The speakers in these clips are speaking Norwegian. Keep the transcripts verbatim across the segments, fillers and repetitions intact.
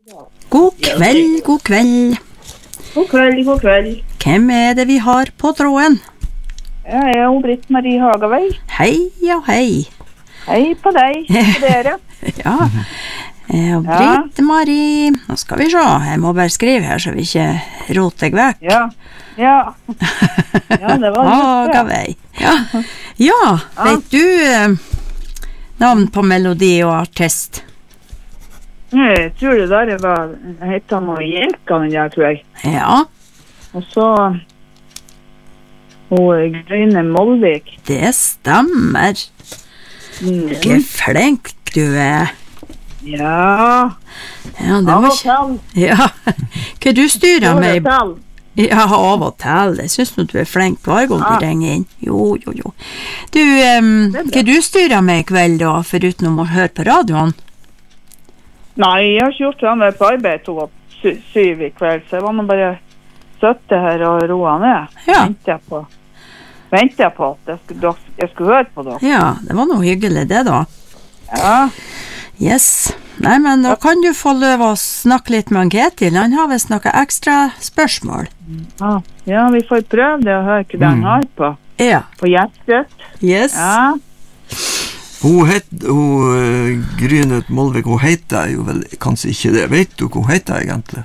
God kveld, god kveld. God kveld, god kveld. Hvem er det vi har på tråden? Jeg er jo Britt-Marie Hagavei. Hei og hei. Hei på deg, på dere. Ja, og Britt-Marie, nå skal vi se, jeg må bare skrive her så vi ikke roter vekk. Ja, ja. Ja, det var just det. Hagavei. Ja, ja, vet du eh, navn på melodi og artist? Jeg tror det der var, heter noe Jelka, den der, tror jeg. Ja. Og så, og Grønne Molvik. Det stemmer. Mm. Ikke flink du er. Ja. Ja, det Av var og til. Ja, hva du styrer Av og med? til. Ja, av og til. Jeg synes nå du er flink hver gang du Ja. ringer inn. Jo, jo, jo. Du, um, Det er bra. hva du styrer med i kveld da, foruten å høre på radioen? Nei, jeg har ikke gjort det med på arbeid to og sy- syv i kveld, så jeg var nå bare søtte her og roa ned. Ja. Ventet jeg på, ventet jeg på at jeg skulle, dere- jeg skulle høre på dere. Ja, det var noe hyggelig det da. Ja. Yes. Nei, men da kan du få løp å snakke litt med han Ketil. Han har vist noe ekstra spørsmål. Ja. Ja, vi får prøve det og høre hva den har på. Ja. På hjertet. Yes. Ja. Hun heter, hun uh, Grynet Molvik, hun heter jo vel kanskje ikke det. Vet du hva hun heter egentlig?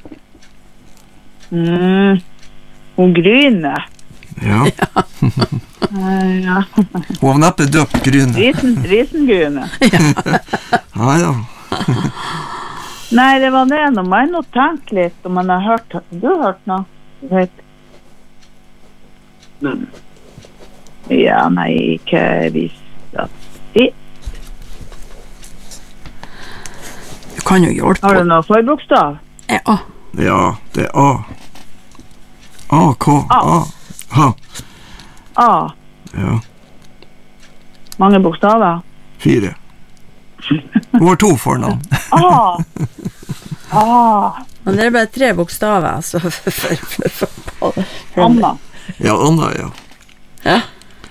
Mm. Hun gryner. Ja. Eh, ja. Hun har neppe døpt Grynet. Risen, risengryne. Ja, ja. Nei, det var det. Nå må jeg nå tenke litt om man har hørt. Du har hørt noe? Du vet. Ja, nei, ikke visst at det. Du kan jo hjelpe. Har du noe forbokstav? Ja. Ja, det er A. A, K, A. Ha, A. ja. Mange bokstaver? Fire. Hun har to fornavn. A. A. Men det er bare tre bokstaver, altså. For, for, for, for, for. Anna. Ja, Anna, ja. Ja.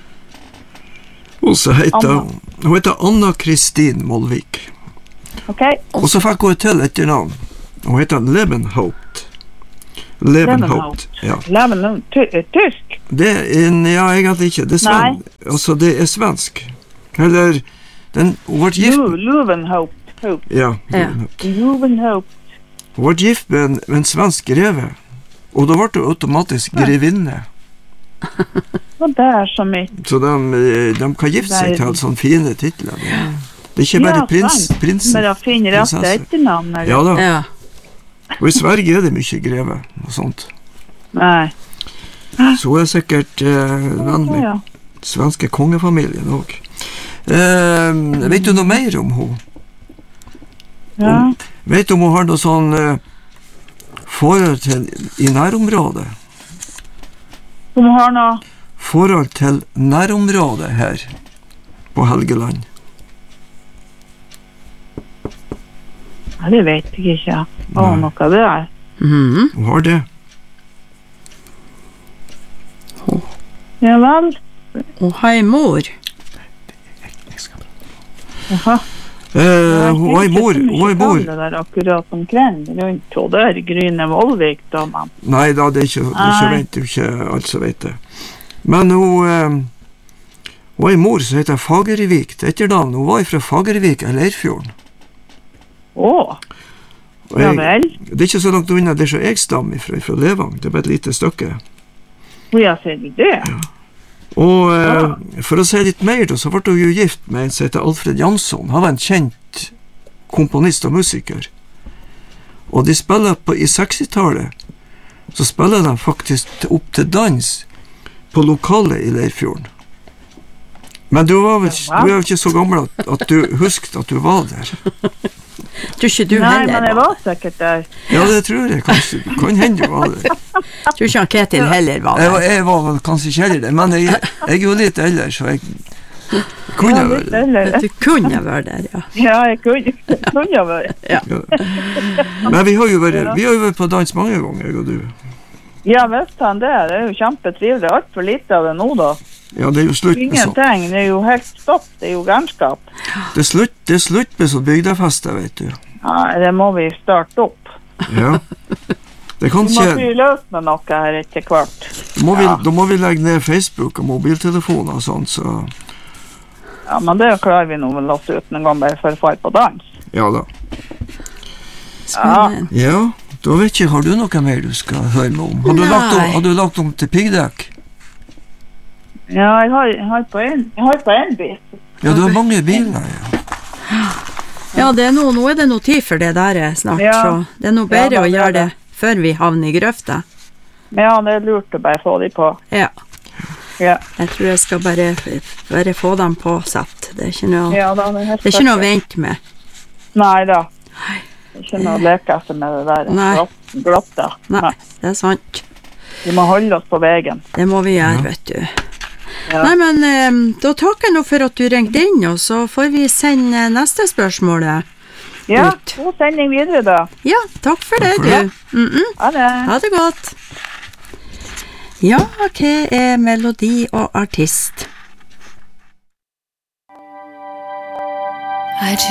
Og så heter Anna. hun, hun heter Anna Kristin Molvik. Ok. Og så fikk hun et til etternavn. Hun heter Lebenhaupt. Lebenhaupt, ja. Leven, ty- tysk? Det er, ja, egentlig ikke. Det er sven, altså, det er svensk. Eller, den, hun ble gift, Lu- Luvenhaupt. Haupt. ja, Ja. Lebenhaupt. Luvenhaupt. Hun ble gift med en, med en svensk greve, og da ble hun automatisk grevinne. Og det er så mye. Så de, eh, de kan gifte seg til sånne fine titler. Det er ikke bare Ja, prins, sant. prinsen. Men jeg finner rett prinsesse. etternavn. eller? Ja da, Ja. og i Sverige er det mye greve og sånt. Nei. Så hun er sikkert eh, venn med Ja. svenske kongefamilien også. Eh, vet du noe mer om hun? Ja. Vet du om hun har noe sånn eh, forhold til i nærområdet? Hun har noe. Forhold til nærområdet her på Helgeland. Ja, det vet jeg ikke. Å, Nei. noe det er. Mhm. Hun har det. Ja vel. Og hei mor. Jaha. Eh, hun har en mor, hun har en mor. Det der akkurat omkring rundt og der Gryne Molvik da, man. Nei da, det er ikke, det er ikke, Nei. vet, det er ikke alt som vet det. Men hun, eh, hun har en mor som heter Fagervik, det er etternavn. Hun var fra Fagervik eller Leirfjorden. Å, Og ja jeg, vel. det er ikke så langt unna det som jeg stammer fra, fra Levang. Det er bare et lite stykke. Hvor jeg ser du det? Og eh, for å si litt mer da, så ble hun jo gift med en som heter Alfred Jansson. Han var en kjent komponist og musiker. Og de spiller på, i sekstitallet, så spiller de faktisk opp til dans på lokalet i Leirfjorden. Men du var vel, du er jo ikke så gammel at, at du husket at du var der. Tror ikke du Nei, heller men jeg var. var sikkert der. Ja, det tror jeg kanskje. Kan hende du var der. Tror ikke han Ketil heller var Jeg, var- der. jeg var vel kanskje ikke heller det, men jeg, jeg er jo litt eldre, så jeg kunne Ja, være litt det. eldre. Du kunne vært der, ja. Ja, jeg kunne, kunne være. Ja. Men vi har jo vært, vi har jo vært på dans mange ganger, jeg og du. Ja, visst han det. Det er jo kjempetrivelig. Alt for lite av det nå da. Ja, det er jo slutt med sånt. Ingenting. Det er jo helt stopp. Det er jo gærnskap. Det er slutt, det er slutt med sånn bygdefester, vet du. Nei, det må vi starte opp. Ja. Det kan Vi må ikke... fyre løs med noe her etter hvert. Da må, vi, Ja. da må vi legge ned Facebook og mobiltelefoner og sånt, så... Ja, men det klarer vi nå vel oss uten en gang bare for å fare på dans. Ja da. Spennende. Ja, da vet ikke, har du noe mer du skal høre meg om? Har du, Nei. lagt om, har du lagt om til piggdekk? Ja, jeg har, jeg har på en, jeg har på en bit. Ja, du har mange biler, ja. Ja, det er noe, nå er det noe tid for det der eh, snart, Ja. så det er noe bedre Ja, da, å det er gjøre det det. før vi havner i grøfta. Men ja, det er lurt å bare få de på. Ja, Ja, jeg tror jeg skal bare, bare få dem på satt. Det er ikke noe, ja da, det er helt det er ikke noe å sikkert. vente med. Nei da. Det er ikke noe å leke etter med det der. Nei. glatt- Glatte. Nei, det er sant. Vi må holde oss på veien. Det må vi gjøre, Ja. vet du. Ja. Nei, men eh, da takker jeg nå for at du ringte inn, og så får vi sende neste spørsmål. Ja, Ut. god sending videre da. Ja, takk for det, Takk for det. du. Mm -mm. Ha det. Ha det godt. Ja, hva er melodi og artist?